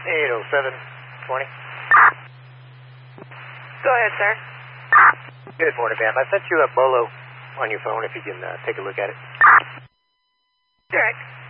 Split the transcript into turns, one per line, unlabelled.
80720.
Go ahead, sir.
Good morning, ma'am. I sent you a bolo on your phone if you can take a look at it.
Direct.